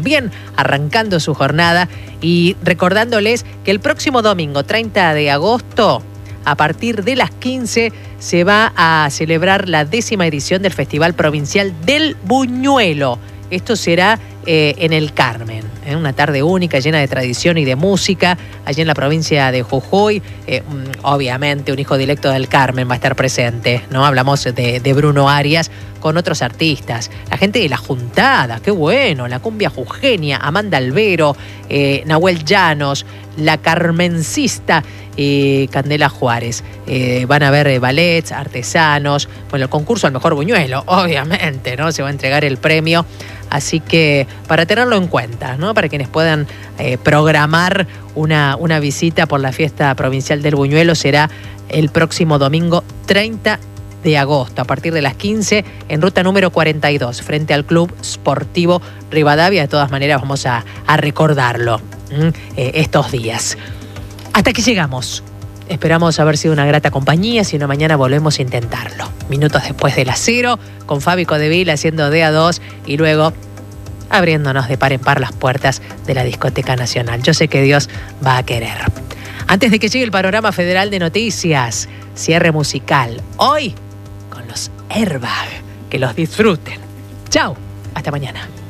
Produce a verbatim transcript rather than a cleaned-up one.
también arrancando su jornada y recordándoles que el próximo domingo, treinta de agosto, a partir de las quince, se va a celebrar la décima edición del Festival Provincial del Buñuelo. Esto será eh, en el Carmen, ¿eh? Una tarde única, llena de tradición y de música, allí en la provincia de Jujuy. Eh, obviamente un hijo directo del Carmen va a estar presente, ¿no? Hablamos de, de Bruno Arias con otros artistas. La gente de La Juntada, qué bueno, la cumbia jujeña, Amanda Albero, eh, Nahuel Llanos, la Carmencista, eh, Candela Juárez. Eh, van a ver eh, ballets, artesanos, bueno, el concurso al mejor buñuelo, obviamente, ¿no? Se va a entregar el premio. Así que para tenerlo en cuenta, ¿no? Para quienes puedan eh, programar una, una visita por la fiesta provincial del Buñuelo, será el próximo domingo treinta de agosto, a partir de las quince, en ruta número cuarenta y dos, frente al Club Sportivo Rivadavia. De todas maneras, vamos a, a recordarlo ¿m? Eh, estos días. Hasta aquí llegamos. Esperamos haber sido una grata compañía, si no mañana volvemos a intentarlo. Minutos después de las cero, con Fabi Codeville haciendo D A dos y luego abriéndonos de par en par las puertas de la Discoteca Nacional. Yo sé que Dios va a querer. Antes de que llegue el panorama federal de noticias, cierre musical. Hoy con los Airbag. Que los disfruten. Chau, hasta mañana.